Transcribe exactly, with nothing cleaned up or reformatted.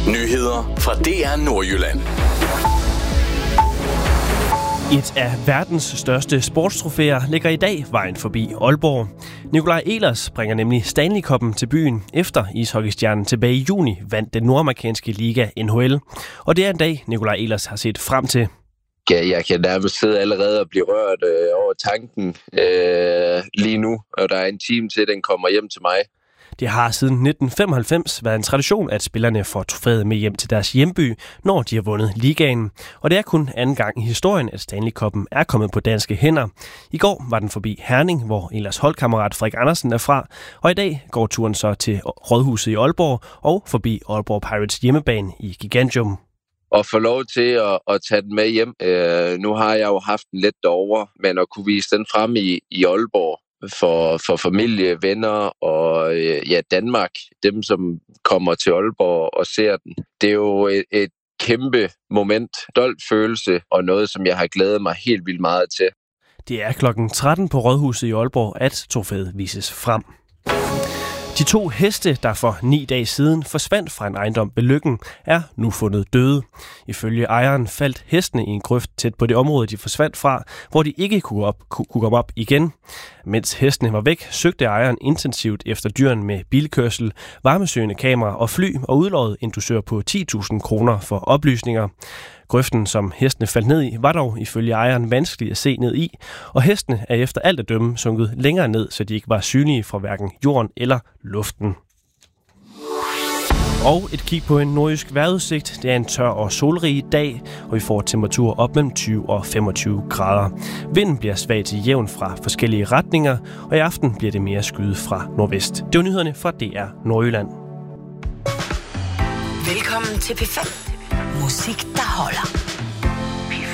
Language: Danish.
Nyheder fra D R Nordjylland. Et af verdens største sportstrofæer ligger i dag vejen forbi Aalborg. Nikolaj Ehlers bringer nemlig Stanley Cup'en til byen, efter ishockeystjernen tilbage i juni vandt den nordamerikanske liga N H L. Og det er en dag, Nikolaj Ehlers har set frem til. Ja, jeg kan nærmest sidde allerede og blive rørt øh, over tanken øh, lige nu, og der er en time til, den kommer hjem til mig. Det har siden nitten femoghalvfems været en tradition, at spillerne får trofæet med hjem til deres hjemby, når de har vundet ligaen. Og det er kun anden gang i historien, at Stanley Cup'en er kommet på danske hænder. I går var den forbi Herning, hvor Ehlers holdkammerat Frederik Andersen er fra, og i dag går turen så til Rådhuset i Aalborg og forbi Aalborg Pirates hjemmebane i Gigantium. Og få lov til at, at tage den med hjem. Øh, nu har jeg jo haft den lidt derovre, men at kunne vise den frem i, i Aalborg, For, for familie, venner og ja, Danmark, dem som kommer til Aalborg og ser den. Det er jo et, et kæmpe moment, stolt følelse og noget, som jeg har glædet mig helt vildt meget til. Det er klokken tretten på Rådhuset i Aalborg, at trofæet vises frem. De to heste, der for ni dage siden forsvandt fra en ejendom ved Løkken, er nu fundet døde. Ifølge ejeren faldt hestene i en grøft tæt på det område, de forsvandt fra, hvor de ikke kunne, op, kunne komme op igen. Mens hestene var væk, søgte ejeren intensivt efter dyrene med bilkørsel, varmesøgende kamera og fly og udløjet en dusør på ti tusind kroner for oplysninger. Grøften, som hestene faldt ned i, var dog ifølge ejeren vanskelig at se ned i, og hestene er efter alt at dømme sunket længere ned, så de ikke var synlige fra hverken jorden eller luften. Og et kig på en nordjysk vejrudsigt. Det er en tør og solrig dag, og vi får temperaturer op mellem tyve og femogtyve grader. Vinden bliver svag til jævn fra forskellige retninger, og i aften bliver det mere skyet fra nordvest. Det var nyhederne fra D R Nordjylland. Velkommen til P fem. Musik, der holder.